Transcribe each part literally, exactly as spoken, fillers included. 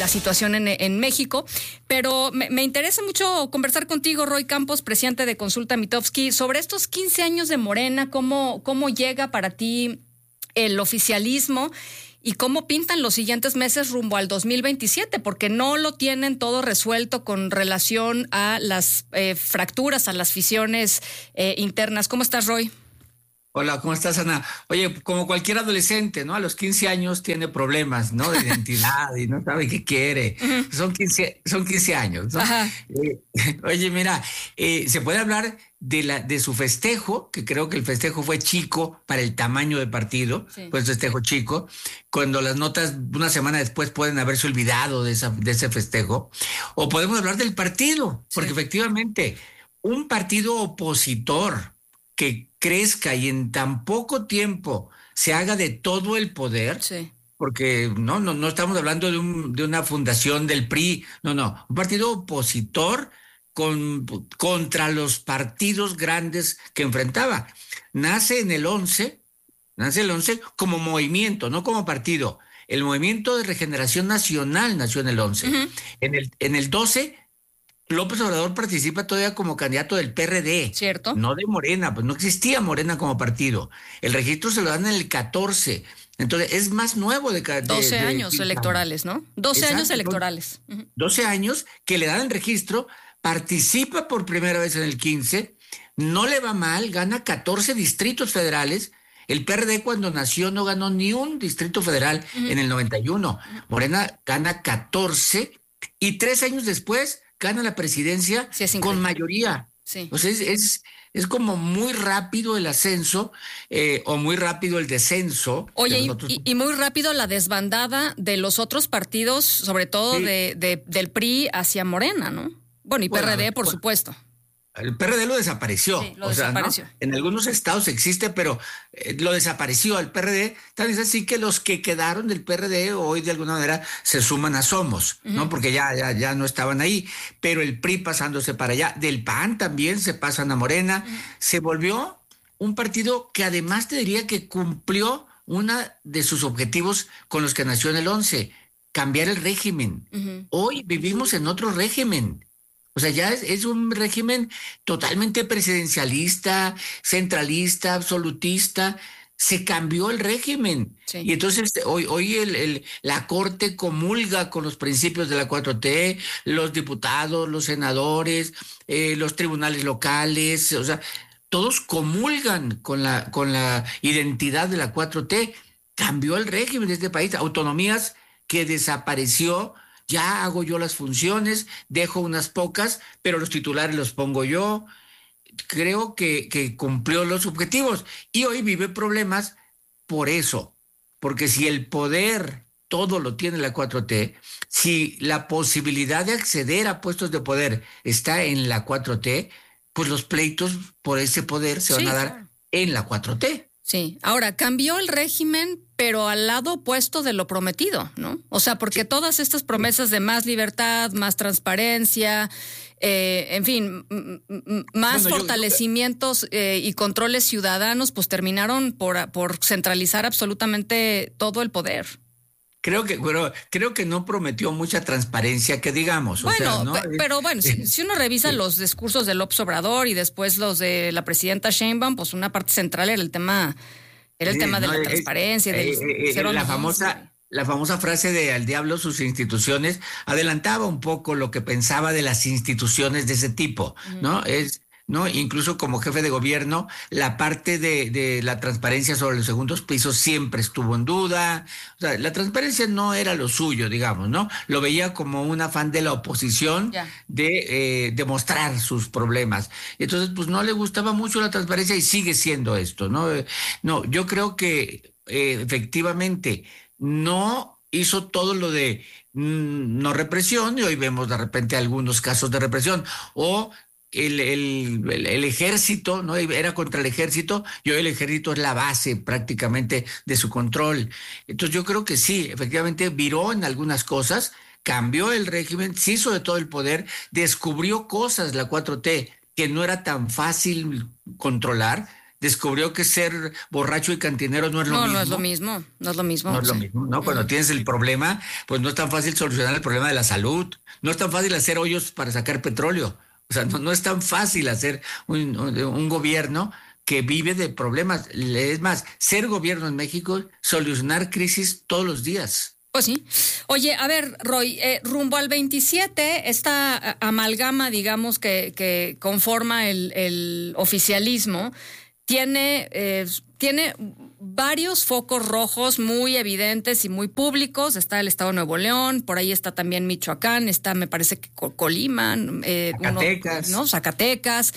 la situación en, en México. Pero me, me interesa mucho conversar contigo, Roy Campos, presidente de Consulta Mitofsky, sobre estos quince años de Morena, cómo, cómo llega para ti el oficialismo y cómo pintan los siguientes meses rumbo al dos mil veintisiete, porque no lo tienen todo resuelto con relación a las eh, fracturas, a las fisiones eh, internas. ¿Cómo estás, Roy? Hola, ¿cómo estás, Ana? Oye, como cualquier adolescente, ¿no? A los quince años tiene problemas, ¿no? De identidad y no sabe qué quiere. Uh-huh. Son quince, son quince años, ¿no? Eh, oye, mira, eh, se puede hablar de la de su festejo, que creo que el festejo fue chico para el tamaño de partido, sí. Pues festejo chico, cuando las notas una semana después pueden haberse olvidado de, esa, de ese festejo. O podemos hablar del partido, porque sí. Efectivamente, un partido opositor que crezca y en tan poco tiempo se haga de todo el poder, sí. Porque no, no, no estamos hablando de, un, de una fundación del P R I, no, no, un partido opositor con, contra los partidos grandes que enfrentaba. Nace en el once, nace el once como movimiento, no como partido. El Movimiento de Regeneración Nacional nació en el once. Uh-huh. En el, en el doce, López Obrador participa todavía como candidato del P R D. Cierto. No de Morena, pues no existía Morena como partido. El registro se lo dan en el catorce. Entonces, es más nuevo de... de doce de, años de, electorales, ¿no? doce Exacto, años electorales. Uh-huh. doce años que le dan el registro, participa por primera vez en el quince, no le va mal, gana catorce distritos federales. El P R D cuando nació no ganó ni un distrito federal uh-huh. en el noventa y uno. Uh-huh. Morena gana catorce y tres años después gana la presidencia sí, con mayoría. Sí. O sea, es, es, es como muy rápido el ascenso eh, o muy rápido el descenso. Oye, nosotros... y, y muy rápido la desbandada de los otros partidos, sobre todo sí. de, de, del P R I hacia Morena, ¿no? Bueno, y bueno, P R D, por bueno. supuesto. El P R D lo desapareció. Sí, lo o desapareció. Sea, ¿no? En algunos estados existe, pero eh, lo desapareció el P R D. Tal es así que los que quedaron del P R D hoy de alguna manera se suman a Somos, uh-huh. ¿no? Porque ya, ya, ya no estaban ahí. Pero el P R I pasándose para allá, del P A N también se pasan a Morena. Uh-huh. Se volvió un partido que además te diría que cumplió uno de sus objetivos con los que nació en el once, cambiar el régimen. Uh-huh. Hoy vivimos en otro régimen. O sea, ya es, es un régimen totalmente presidencialista, centralista, absolutista. Se cambió el régimen. Sí. Y entonces hoy, hoy el, el, la Corte comulga con los principios de la cuatro T, los diputados, los senadores, eh, los tribunales locales, o sea, todos comulgan con la, con la identidad de la cuatro T. Cambió el régimen de este país. Autonomías que desapareció. Ya hago yo las funciones, dejo unas pocas, pero los titulares los pongo yo. Creo que, que cumplió los objetivos y hoy vive problemas por eso. Porque si el poder todo lo tiene la cuatro T, si la posibilidad de acceder a puestos de poder está en la cuatro T, pues los pleitos por ese poder se van sí, a dar claro. en la cuatro T. Sí, ahora cambió el régimen, pero al lado opuesto de lo prometido, ¿no? O sea, porque sí. todas estas promesas de más libertad, más transparencia, eh, en fin, m- m- más bueno, fortalecimientos yo, yo... Eh, y controles ciudadanos, pues terminaron por, por centralizar absolutamente todo el poder. Creo que, bueno, creo que no prometió mucha transparencia, que digamos. Bueno, o sea, ¿no? pe- pero bueno, si, si uno revisa sí. los discursos de López Obrador y después los de la presidenta Sheinbaum, pues una parte central era el tema, era el sí, tema de no, la es, transparencia, eh, del eh, cero la famosa, la famosa frase de al diablo sus instituciones adelantaba un poco lo que pensaba de las instituciones de ese tipo, uh-huh. ¿no? Es ¿no? Incluso como jefe de gobierno, la parte de, de la transparencia sobre los segundos pisos siempre estuvo en duda. O sea, la transparencia no era lo suyo, digamos, ¿no? Lo veía como un afán de la oposición yeah. de eh, demostrar sus problemas. Entonces, pues no le gustaba mucho la transparencia y sigue siendo esto, ¿no? No, yo creo que eh, efectivamente no hizo todo lo de mmm, no represión, y hoy vemos de repente algunos casos de represión, o El, el, el, el ejército, ¿no? Era contra el ejército, y hoy el ejército es la base prácticamente de su control. Entonces yo creo que sí, efectivamente viró en algunas cosas, cambió el régimen, se hizo de todo el poder, descubrió cosas la cuatro T que no era tan fácil controlar, descubrió que ser borracho y cantinero no es lo no, mismo. No, es lo mismo, no es lo mismo. No es sí. lo mismo, ¿no? Cuando uh-huh. tienes el problema, pues no es tan fácil solucionar el problema de la salud. No es tan fácil hacer hoyos para sacar petróleo. O sea, no, no es tan fácil hacer un, un, un gobierno que vive de problemas. Es más, ser gobierno en México, solucionar crisis todos los días. Pues sí. Oye, a ver, Roy, eh, rumbo al veintisiete, esta amalgama, digamos, que, que conforma el, el oficialismo, tiene, eh, tiene varios focos rojos muy evidentes y muy públicos. Está el estado de Nuevo León, por ahí está también Michoacán, está, me parece que Colima, eh, Zacatecas. Uno, ¿no? Zacatecas.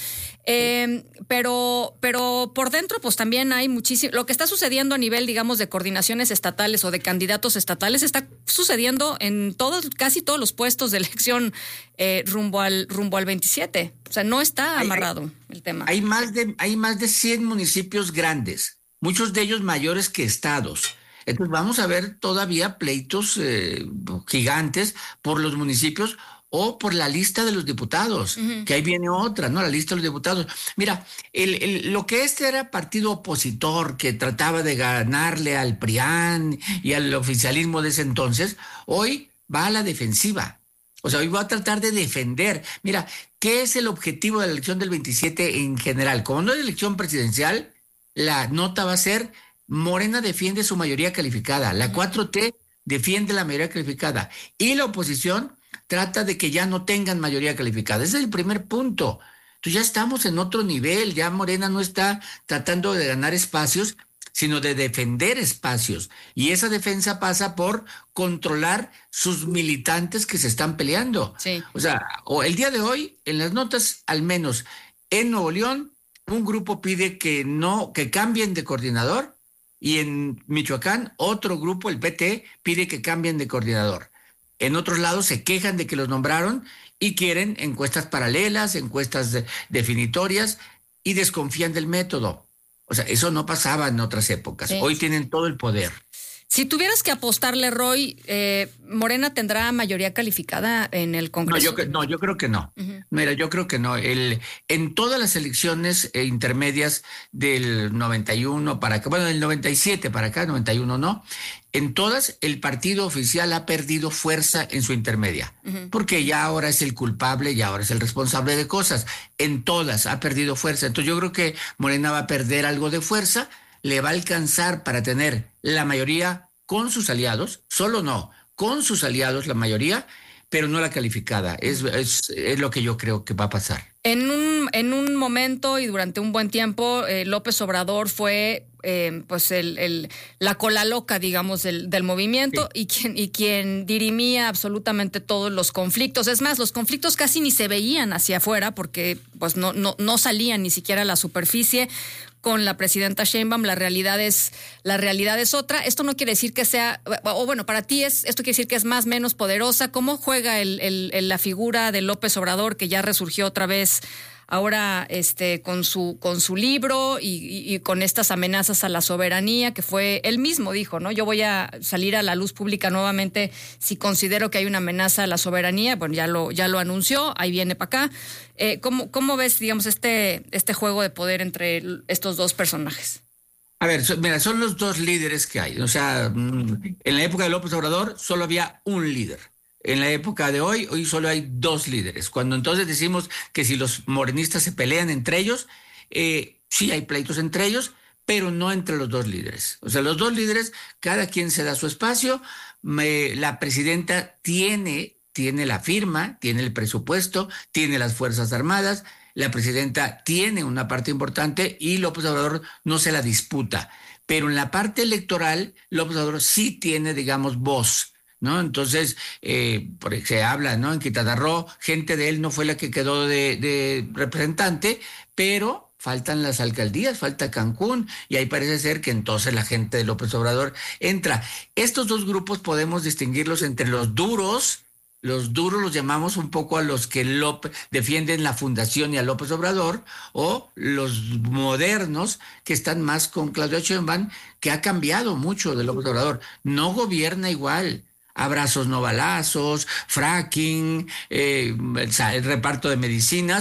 Eh, pero, pero por dentro, pues también hay muchísimo. Lo que está sucediendo a nivel, digamos, de coordinaciones estatales o de candidatos estatales está sucediendo en todos, casi todos los puestos de elección eh, rumbo al rumbo al veintisiete. O sea, no está amarrado hay, hay, el tema. Hay más de hay más de cien municipios grandes, muchos de ellos mayores que estados. Entonces vamos a ver todavía pleitos eh, gigantes por los municipios o por la lista de los diputados, uh-huh. que ahí viene otra, ¿no? La lista de los diputados. Mira, el, el, lo que este era partido opositor que trataba de ganarle al P R I A N y al oficialismo de ese entonces, hoy va a la defensiva. O sea, hoy va a tratar de defender. Mira, ¿qué es el objetivo de la elección del veintisiete en general? Como no es elección presidencial, la nota va a ser Morena defiende su mayoría calificada, la cuatro T defiende la mayoría calificada y la oposición trata de que ya no tengan mayoría calificada. Ese es el primer punto. Entonces ya estamos en otro nivel, ya Morena no está tratando de ganar espacios, sino de defender espacios. Y esa defensa pasa por controlar sus militantes que se están peleando. Sí. O sea, o el día de hoy, en las notas, al menos en Nuevo León, un grupo pide que no, que cambien de coordinador, y en Michoacán, otro grupo, el P T, pide que cambien de coordinador. En otros lados se quejan de que los nombraron y quieren encuestas paralelas, encuestas de, definitorias, y desconfían del método. O sea, eso no pasaba en otras épocas. Sí. Hoy tienen todo el poder. Si tuvieras que apostarle, Roy, eh, ¿Morena tendrá mayoría calificada en el Congreso? No, yo, no, yo creo que no. Uh-huh. Mira, yo creo que no. El, en todas las elecciones eh, intermedias del noventa y uno para acá, bueno, del noventa y siete para acá, noventa y uno no, en todas el partido oficial ha perdido fuerza en su intermedia, uh-huh. porque ya ahora es el culpable y ahora es el responsable de cosas. En todas ha perdido fuerza. Entonces yo creo que Morena va a perder algo de fuerza, le va a alcanzar para tener la mayoría con sus aliados, solo no, con sus aliados la mayoría, pero no la calificada. Es, es, es lo que yo creo que va a pasar. En un, en un momento y durante un buen tiempo, eh, López Obrador fue eh, pues el, el, la cola loca, digamos, del, del movimiento, sí. y, quien, y quien dirimía absolutamente todos los conflictos. Es más, los conflictos casi ni se veían hacia afuera porque pues no, no, no salían ni siquiera a la superficie. Con la presidenta Sheinbaum, la realidad es la realidad es otra. Esto no quiere decir que sea, o bueno, para ti es esto quiere decir que es más menos poderosa. ¿Cómo juega el, el, el, la figura de López Obrador, que ya resurgió otra vez ahora este con su con su libro y, y, y con estas amenazas a la soberanía, que fue él mismo dijo, ¿no? Yo voy a salir a la luz pública nuevamente si considero que hay una amenaza a la soberanía. Bueno, ya lo ya lo anunció, ahí viene para acá. Eh, ¿cómo, ¿Cómo ves, digamos, este, este juego de poder entre estos dos personajes? A ver, so, mira, son los dos líderes que hay. O sea, en la época de López Obrador solo había un líder. En la época de hoy, hoy solo hay dos líderes. Cuando entonces decimos que si los morenistas se pelean entre ellos, eh, sí hay pleitos entre ellos, pero no entre los dos líderes. O sea, los dos líderes, cada quien se da su espacio. Me, la presidenta tiene... tiene la firma, tiene el presupuesto, tiene las Fuerzas Armadas, la presidenta tiene una parte importante y López Obrador no se la disputa. Pero en la parte electoral, López Obrador sí tiene, digamos, voz, ¿no? Entonces, eh, por, se habla, ¿no? En Quintana Roo, gente de él no fue la que quedó de, de representante, pero faltan las alcaldías, falta Cancún, y ahí parece ser que entonces la gente de López Obrador entra. Estos dos grupos podemos distinguirlos entre los duros. Los duros los llamamos un poco a los que López, defienden la fundación y a López Obrador, o los modernos que están más con Claudia Sheinbaum, que ha cambiado mucho de López Obrador. No gobierna igual. Abrazos no balazos, fracking, eh, el, el reparto de medicinas,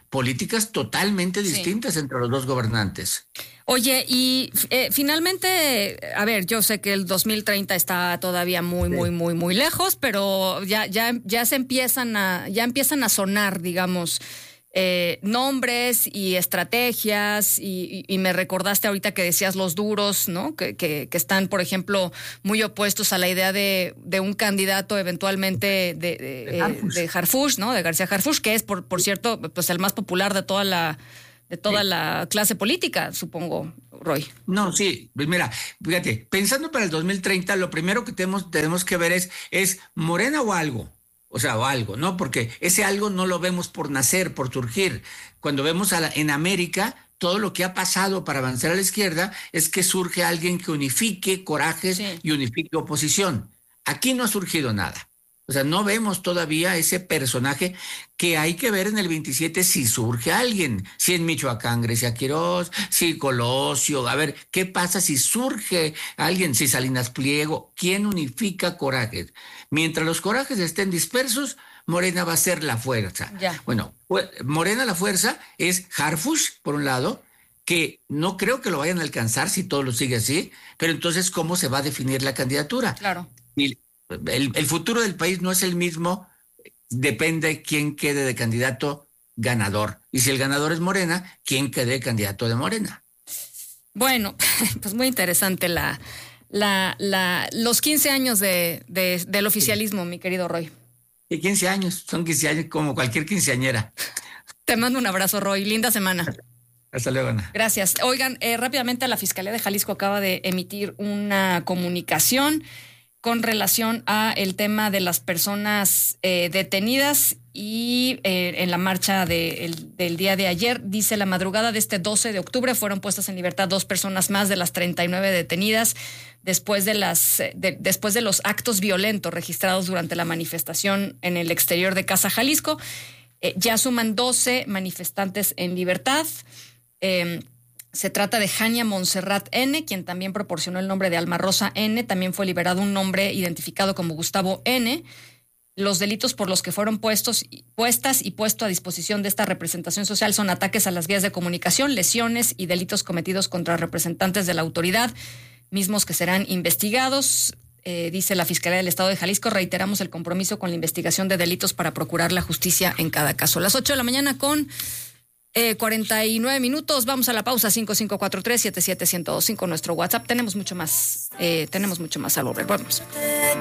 políticas totalmente distintas sí. entre los dos gobernantes. Oye, y eh, finalmente, a ver, yo sé que el dos mil treinta está todavía muy, sí. muy, muy, muy lejos, pero ya, ya, ya se empiezan a, ya empiezan a sonar, digamos, eh, nombres y estrategias, y, y, y me recordaste ahorita que decías los duros, ¿no? Que, que, que están, por ejemplo, muy opuestos a la idea de, de un candidato eventualmente de, de, de, Harfuch. de Harfuch, ¿no? De García Harfuch, que es, por, por cierto, pues el más popular de toda la de toda sí. la clase política, supongo, Roy. No, sí, pues mira, fíjate, pensando para el dos mil treinta, lo primero que tenemos, tenemos que ver es, es Morena o algo, o sea, o algo, ¿no? Porque ese algo no lo vemos por nacer, por surgir. Cuando vemos a la, en América, todo lo que ha pasado para avanzar a la izquierda es que surge alguien que unifique corajes sí. y unifique oposición. Aquí no ha surgido nada. O sea, no vemos todavía ese personaje que hay que ver en el veintisiete si surge alguien. Si en Michoacán Grecia Quirós, si Colosio, a ver, ¿qué pasa si surge alguien? Si Salinas Pliego, ¿quién unifica corajes? Mientras los corajes estén dispersos, Morena va a ser la fuerza. Ya. Bueno, Morena la fuerza es Harfuch, por un lado, que no creo que lo vayan a alcanzar si todo lo sigue así, pero entonces, ¿cómo se va a definir la candidatura? Claro. Y El, el futuro del país no es el mismo, depende quién quede de candidato ganador. Y si el ganador es Morena, quién quede de candidato de Morena. Bueno, pues muy interesante la, la, la, los quince años de, de, del oficialismo, sí. mi querido Roy. Y quince años, son quince años como cualquier quinceañera. Te mando un abrazo, Roy. Linda semana. Hasta luego, Ana. Gracias. Oigan, eh, rápidamente la Fiscalía de Jalisco acaba de emitir una comunicación con relación a el tema de las personas eh, detenidas y eh, en la marcha de, el, del día de ayer, dice la madrugada de este doce de octubre fueron puestas en libertad dos personas más de las treinta y nueve detenidas después de las de, después de los actos violentos registrados durante la manifestación en el exterior de Casa Jalisco. Eh, ya suman doce manifestantes en libertad. Eh, Se trata de Jania Montserrat N., quien también proporcionó el nombre de Alma Rosa N. También fue liberado un nombre identificado como Gustavo N. Los delitos por los que fueron puestos, puestas y puesto a disposición de esta representación social son ataques a las vías de comunicación, lesiones y delitos cometidos contra representantes de la autoridad, mismos que serán investigados. Eh, dice la Fiscalía del Estado de Jalisco, reiteramos el compromiso con la investigación de delitos para procurar la justicia en cada caso. A las ocho de la mañana con Eh, cuarenta y nueve minutos, vamos a la pausa. Cinco cinco cuatro tres siete siete uno cero dos cinco nuestro WhatsApp. Tenemos mucho más, eh, tenemos mucho más al volver. Vamos.